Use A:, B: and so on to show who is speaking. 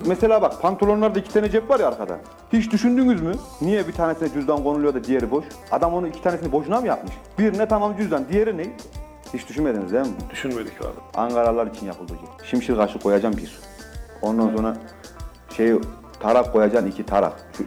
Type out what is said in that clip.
A: mesela bak pantolonlarda 2 tane cep var ya arkada. Hiç düşündünüz mü? Niye bir tanesine cüzdan konuluyor da diğeri boş? Adam onu 2 tanesini boşuna mı yapmış? Birine tamam cüzdan, diğeri ne? Hiç düşünmediniz değil mi?
B: Düşünmedik abi.
A: Ankaralılar için yapıldı. Şimşir kaşık koyacağım bir. Ondan sonra tarak koyacaksın 2 tarak. Şu